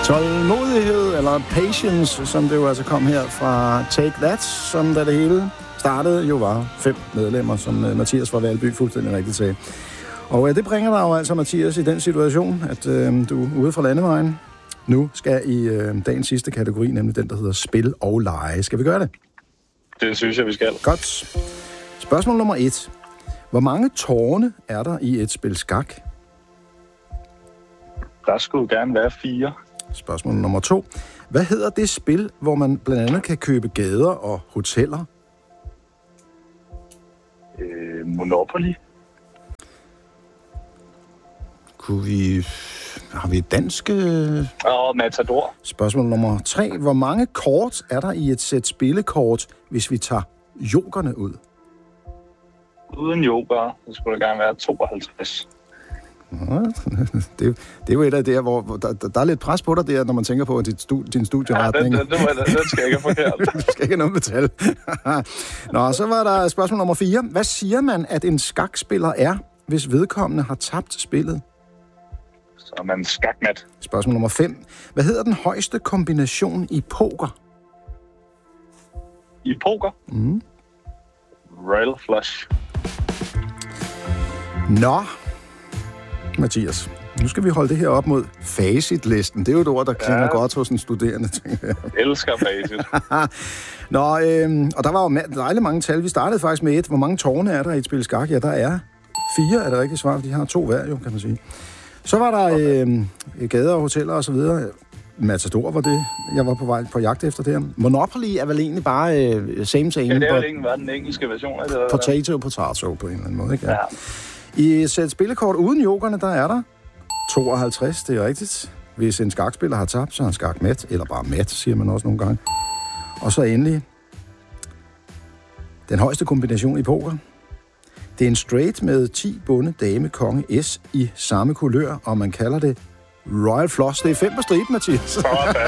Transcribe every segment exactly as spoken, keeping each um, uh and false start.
Tålmodighed, eller patience, som det jo altså kom her fra Take That, som da det hele startede jo var fem medlemmer, som Mathias fra Valby fuldstændig rigtigt sagde. Og øh, det bringer dig jo altså, Mathias, i den situation, at øh, du er ude fra landevejen. Nu skal i øh, dagens sidste kategori, nemlig den, der hedder spil og lege. Skal vi gøre det? Det synes jeg, vi skal. Godt. Spørgsmål nummer et. Hvor mange tårne er der i et spil skak? Der skulle gerne være fire. Spørgsmål nummer to. Hvad hedder det spil, hvor man blandt andet kan købe gader og hoteller? Øh, Monopoly. Kunne vi... Har vi et dansk... Og Matador. Spørgsmål nummer tre. Hvor mange kort er der i et sæt spillekort, hvis vi tager jokerne ud? Uden joker, så skulle der gerne være tooghalvtreds. Ja, det, det er jo et af det, hvor, hvor der, der er lidt pres på dig der, når man tænker på dit stu, din studieretning. Ja, det, det, det, det skal ikke have forkert. Du skal ikke have noget metal. Nå, så var der spørgsmål nummer fire. Hvad siger man, at en skakspiller er, hvis vedkommende har tabt spillet? Så er man skakmat. Spørgsmål nummer fem. Hvad hedder den højeste kombination i poker? I poker? Mm. Royal flush. Nå, Mathias, nu skal vi holde det her op mod facitlisten. Det er jo et ord, der klinger ja. godt hos en studerende, tænker jeg. Jeg elsker facit. Nå, øhm, og der var jo dejligt mange tal. Vi startede faktisk med et. Hvor mange tårne er der i et spil skak? Ja, der er fire, er det rigtigt svar. De har to hver, jo, kan man sige. Så var der øhm, gader og hoteller og så videre. Matador var det. Jeg var på vej på jagt efter det her. Monopoly er vel egentlig bare øh, same same. Ja, det er vel egentlig bare den engelske version af det. Potato og potato på en eller anden måde, ikke? Ja. I et sæt spillekort uden jokerne, der er der tooghalvtreds, det er rigtigt. Hvis en skakspiller har tabt, så er han skakmat, eller bare mat, siger man også nogle gange. Og så endelig, den højeste kombination i poker. Det er en straight med ti bunde, dame, konge, S i samme kulør, og man kalder det Royal Flush. Det er fem på striben, Mathias.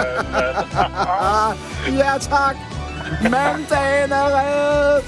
Ja, tak. Mandagen er reddet.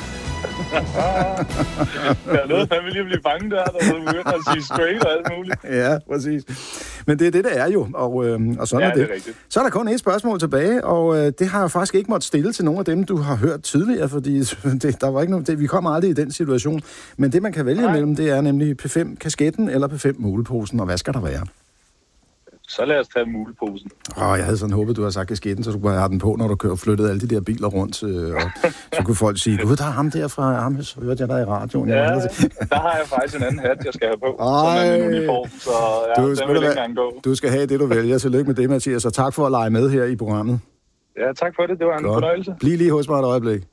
Jeg er nødt til at lige blive bange der, der så begynder at sige straight og alt muligt. Ja, præcis. Men det er det, det er jo, og, øh, og sådan ja, er det. det er rigtigt. Så er der kun et spørgsmål tilbage, og øh, det har jeg faktisk ikke måttet stille til nogle af dem, du har hørt tidligere, fordi det, der var ikke noget, det, vi kommer aldrig i den situation. Men det, man kan vælge imellem, det er nemlig P fem kasketten eller P fem muleposen, og hvad skal der være? Så lad os tage muleposen. Åh, jeg havde sådan håbet, du havde sagt kasketten, så du kunne have den på, når du kører flyttede alle de der biler rundt. Øh, og så kunne folk sige, gud, der er ham der fra Amhes, hørte jeg der i radioen. Ja, der har jeg faktisk en anden hat, jeg skal have på, Ej, som er min uniform, så ja, du, den vil ikke engang gå. Du skal have det, du vælger. Tillykke med det, Mathias, og tak for at lege med her i programmet. Ja, tak for det. Det var en Godt. fornøjelse. Bliv lige hos mig et øjeblik.